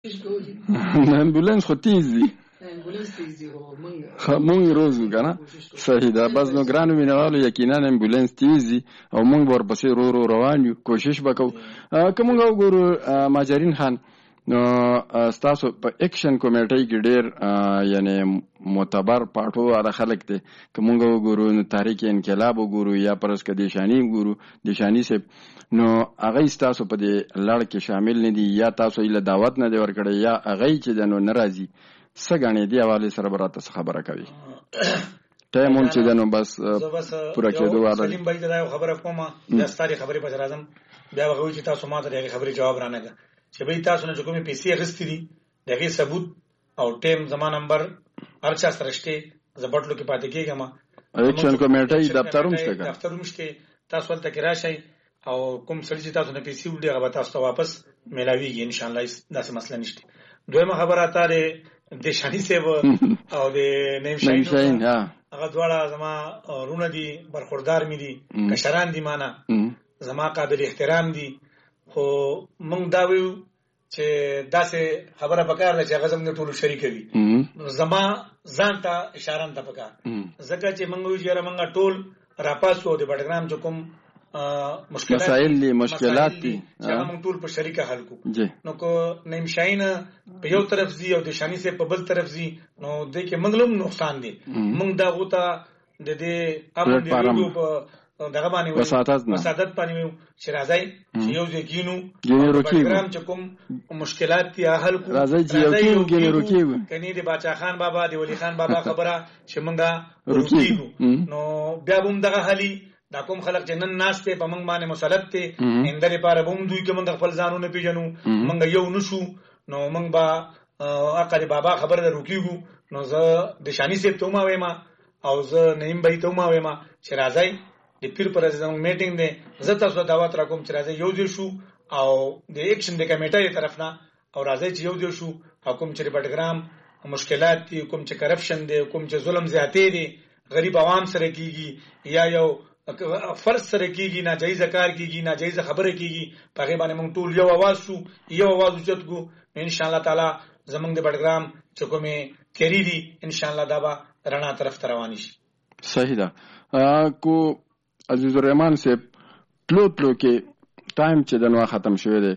امبولانس خو تیز دی مونږ روزو کنه صحیح ده. بس نو ګرانو مینوالو یقینا امبولانس تیز دی او مونږ ورپسې رو روان یو، کوشش وکړو. که مونږ وګورو ماجرین خان نو ستاسو په اکشن کمیټۍ کې ډېر یعنی معتبر پاټو والا خلک دی. که مونږ وګورو نو تحریک انقلاب وګورو یا پرس که دیشانی وګورو، دیشانی صاحب نو هغه ستاسو په دې لړ کې شامل نه دي یا تاسو یې له دعوت نه دی ورکړی یا هغه چې د نو نه راځي. څه ګڼې دې حوالې سره به راته څه خبره کوي؟ ټایم هم چې دی نو بس پوره کېدو والا سلیم بھائی دا یو خبره کوم بیا ستاسې خبرې پسې راځم. بیا به وایي چې تاسو ما ته د هغې خبرې جواب رانهکړه چې بھائی تاسو نه چې کومې پیسې اخیستې دي د هغې ثبوت او ټیم زما نمبر هر چا سره شته. زه بټلو کې پاتې کېږم، اکشن کمیټۍ دفتر هم شته، دفتر هم شته. تاسو هلته کې راشئ او کوم سړي چې تاسو نه پیسې وړي هغه به تاسو ته واپس میلاویږي انشاءالله. داسې مسله نشته. دویمه خبره تا د دیشانی صاحب او د نعیم شاهین هغه دواړه زما رونه دي، برخوردار مې دي، کشران دي، مانه زما قابل احترام دي. خو مونږ دا ویو چې داسې خبره پکار ده چې هغه زموږ ټولو شریکه وي. زما ځان ته اشاره نه ده پکار، ځکه چې مونږ ویو چې یاره مونږ ټول راپاسو د بډګرام چې کوم مسائل دي، مشکلات دي چې هغه مونږ ټول په شریکه حل کو. نو که نعیم شاهین په یو طرف ځي او دیشانی صاحب په بل طرف ځي نو دې کې مونږ لم نقصان دي. مونږ دا غوته د دې امن دی په دغه باندې وسادت باندې ویو چې راځي چې یو ځای کینو پروګرام چې کوم مشکلات دي حل کو. راځي چې یو کینو کني د باچا خان بابا د ولی خان بابا خبره چې مونږه روکیږو نو بیا هم دغه حالي دا کوم خلک چې نن ناس ته په مونږ باندې مسلط ته اندر لپاره بوم دوی کې مونږ خپل ځانونه پیژنو مونږ یو نشو نو مونږ با اقری بابا خبره روکیږو. نو زه د شانی سیب ته ما وایم او زه نعیم بھائی ته ما وایم چې راځي د پیر پر ځم میټینګ دی. زه تاسو دعوت را کوم چې راځي یو ځای شو او د اکشن د کمیټې طرف نه او راځي چې یو ځای شو او کوم چې بټګرام مشکلات دي، کوم چې کرپشن دی، کوم چې ظلم زیاتې دي، غریب عوام سره کیږي یا یو فرض سره کیږي، ناجایز کار کیږي، ناجایز خبره کیږي، په هغه باندې موږ ټول یو आवाज شو، یو आवाज اوچت کو. ان شاء الله تعالی زمونږ د بډګرام چې کومه کری دي ان شاء الله دا به رڼا طرف ته روان شي. صحیح ده. کو عزیز الرحمن صاحب تلو کې ټایم چې دنوا ختم شوی دی،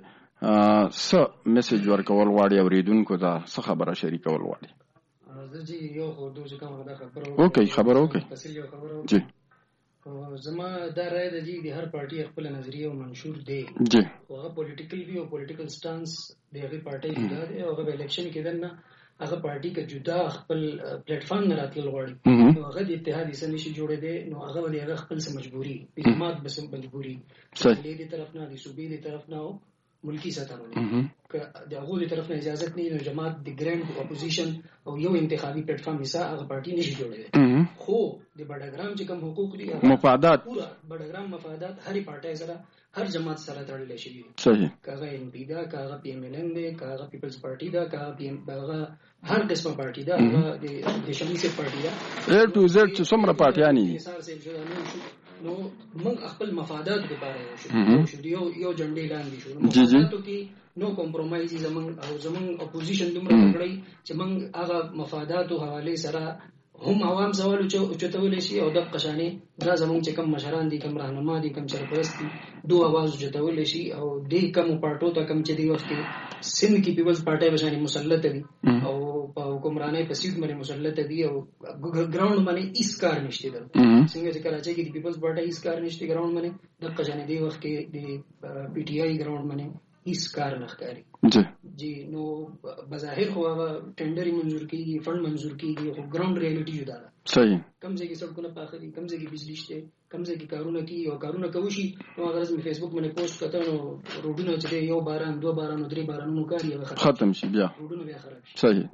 څه میسج ورکول غواړي اوریدونکو ته، څه خبره شریکول غواړي؟ جی یو خو دوه کوم خبره اوکې خبره اوکې جی زما دا رائے ده جی د هر پارټي خپل نظریه او منشور دی جی هغه پولیټیکل وی او پولیټیکل سټانس د هغه پارټي جدا دی او هغه الیکشن کې دنه هغه پارټي کې جدا خپل پلیټ فارم نه راتل غواړي نو هغه د اتحادی سره نشي جوړې دی نو هغه ولې هغه خپل سم مجبوری جماعت بس مجبوری صحیح دې طرف نه دي صوبې دې طرف نه ملکی سطح باندې که د هغه دې طرف نه اجازه نه نو جماعت د ګرینډ اپوزیشن او یو انتخابي پلیټ فارم حصہ هغه پارټي نشي جوړې خو د بډګرام چې کوم حقوق دي مفادات پورا بډګرام مفادات هر پارټي سره هر جماعت سره تړل شي. صحیح کاغه ان پی دا کاغه پی ایم ایل ان دی کاغه پیپلز پارټي دا کاغه پی ایم هغه هر قسمه پارټي دا هغه د شمالي سي پارټي دا اے ټو زد چې څومره پارټیانی دي نو موږ خپل مفادات لپاره شو یو جنډې لاندې شو مفاداتو کې نو کمپرومایز زمون اپوزیشن دومره کړی چې موږ هغه مفاداتو حواله سره هم عوام سوال چتول شي او د قشانه دا زمون چې کم مشران دي، کم راهنما دي، کم سرپرست دي، دوه आवाज چتول شي او د کم پارټو ته کم چې دی وخت سند کی پیپلز پارټي بشاني مسلط دي او په حکمرانۍ په سیټ باندې مسلط دي او ګراوند باندې هیڅ کار نشته ده. څنګه چې کراچۍ کې د پیپلز پارټي هیڅ کار نشته ګراوند باندې د قشانه دی وخت کې د پی ټی آی ګراوند باندې هیڅ کار نه ښکاري. جی نو بظاهر خو هغه ټینډر منظور کیږي، فند منظور کیږي، خو ګراوند ریالټي جدا ده. صحیح کم ځای کې سړکونه پاخه دي، کم ځای کې بجلی شته، کم ځای کې کارونه کیږي او کارونه کوي شي. نو هغه زموږ فیسبوک باندې پوسټ کته نو روډونه چې یو باران، دوه باران، درې بارانونو کار یې ختم شي، بیا روډونه بیا خراب شي. صحیح.